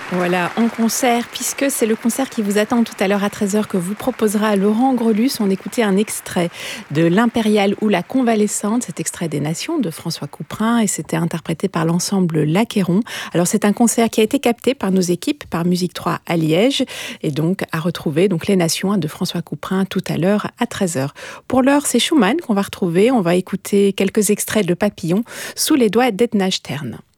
Voilà, en concert, puisque c'est le concert qui vous attend tout à l'heure à 13h que vous proposera Laurent Grelus. On écoutait un extrait de L'Impériale ou la Convalescente, cet extrait des Nations de François Couperin, et c'était interprété par l'ensemble L'Acquéron. Alors c'est un concert qui a été capté par nos équipes, par Musique 3 à Liège, et donc à retrouver donc Les Nations de François Couperin tout à l'heure à 13h. Pour l'heure, c'est Schumann qu'on va retrouver. On va écouter quelques extraits de Papillon sous les doigts d'Edna Stern.